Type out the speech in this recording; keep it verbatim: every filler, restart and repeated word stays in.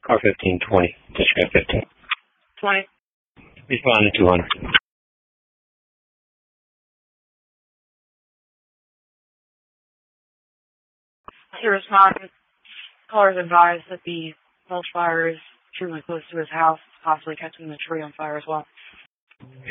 Car fifteen twenty. District fifteen. twenty. Respond to two hundred. To respond, callers advised that the mulch fire is extremely close to his house, possibly catching the tree on fire as well.